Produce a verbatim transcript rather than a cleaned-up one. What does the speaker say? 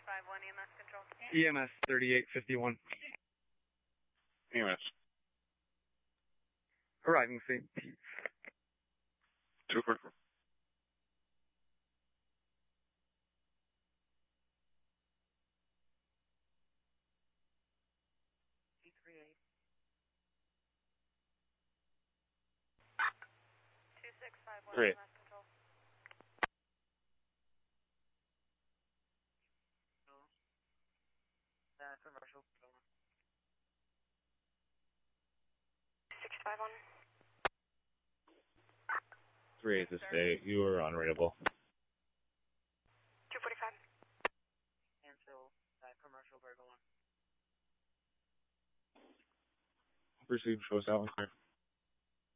five one E M S control. E M S thirty-eight fifty-one. E M S. Arriving Saint Pete. two forty-four. two three eight. two six five one E M S control. Uh, commercial. six five one. three eight to stay. You are unreadable. two forty-five. Cancel. Uh, commercial Virgo one. Proceed, show us out.